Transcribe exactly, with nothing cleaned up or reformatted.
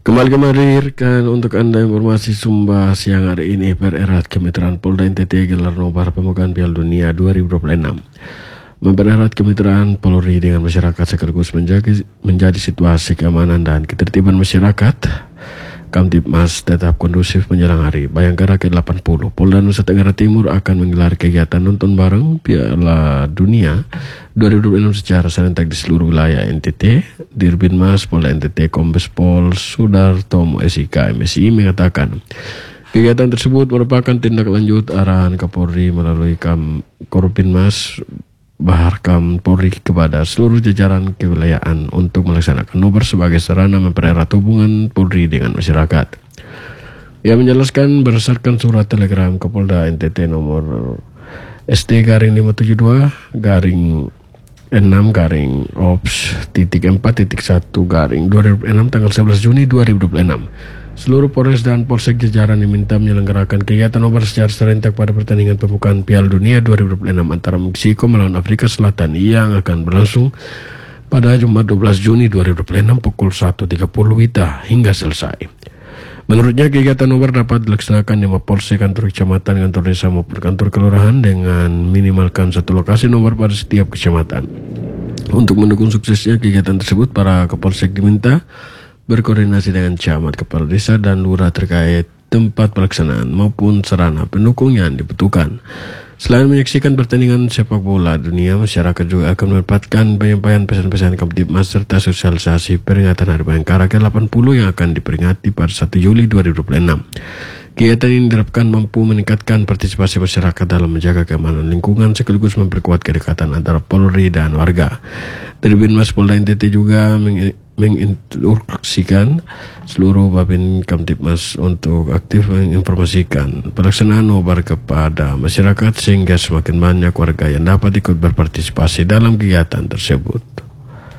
Kembali kemarin untuk Anda informasi Sumba siang hari ini pererat kemitraan Polda N T T gelar nobar pembukaan Piala Dunia dua ribu dua puluh enam. Mempererat kemitraan Polri dengan masyarakat sekaligus menjaga, menjadi situasi keamanan dan ketertiban masyarakat. Kamtibmas tetap kondusif menjelang hari Bayangkara ke delapan puluh. Polda Nusa Tenggara Timur akan menggelar kegiatan nonton bareng Piala Dunia dua ribu dua puluh enam secara serentak di seluruh wilayah N T T. Dirbinmas Polda N T T Kombes Pol Sudartomo S I K M S I mengatakan kegiatan tersebut merupakan tindak lanjut arahan Kapolri melalui Kam Korbinmas Baharkam Polri kepada seluruh jajaran kewilayahan untuk melaksanakan nobar sebagai sarana mempererat hubungan Polri dengan masyarakat. Ia menjelaskan berdasarkan surat telegram Kapolda N T T nomor S T garing lima tujuh dua garing enam garing ops titik empat titik satu garing dua ribu enam tanggal sebelas Juni dua ribu dua puluh enam. Seluruh Polres dan Polsek jajaran diminta menyelenggarakan kegiatan nobar secara serentak pada pertandingan pembukaan Piala Dunia dua ribu dua puluh enam antara Meksiko melawan Afrika Selatan yang akan berlangsung pada Jumat dua belas Juni dua ribu dua puluh enam pukul satu tiga puluh W I B hingga selesai. Menurutnya kegiatan nobar dapat dilaksanakan di Mapolsek, kantor kecamatan, kantor desa maupun kantor kelurahan dengan minimalkan satu lokasi nobar pada setiap kecamatan. Untuk mendukung suksesnya kegiatan tersebut, para Kapolsek diminta berkoordinasi dengan camat, kepala desa, dan lurah terkait tempat pelaksanaan maupun sarana pendukung yang dibutuhkan. Selain menyaksikan pertandingan sepak bola dunia, masyarakat juga akan mendapatkan penyampaian pesan-pesan Kamtibmas serta sosialisasi peringatan Hari Bayangkara ke delapan puluh yang akan diperingati pada satu Juli dua ribu dua puluh enam. Kegiatan ini diharapkan mampu meningkatkan partisipasi masyarakat dalam menjaga keamanan lingkungan sekaligus memperkuat kedekatan antara Polri dan warga. Dirbinmas Polda N T T juga menginstruksikan seluruh Babin Kamtibmas untuk aktif menginformasikan pelaksanaan nobar kepada masyarakat sehingga semakin banyak warga yang dapat ikut berpartisipasi dalam kegiatan tersebut.